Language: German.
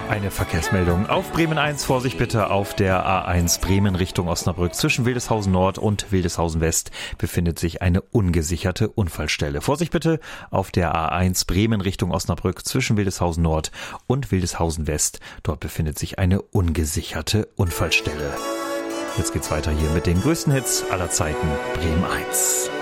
Eine Verkehrsmeldung auf Bremen 1. Vorsicht bitte auf der A1 Bremen Richtung Osnabrück. Zwischen Wildeshausen Nord und Wildeshausen West befindet sich eine ungesicherte Unfallstelle. Vorsicht bitte auf der A1 Bremen Richtung Osnabrück. Zwischen Wildeshausen Nord und Wildeshausen West. Dort befindet sich eine ungesicherte Unfallstelle. Jetzt geht's weiter hier mit den größten Hits aller Zeiten. Bremen 1.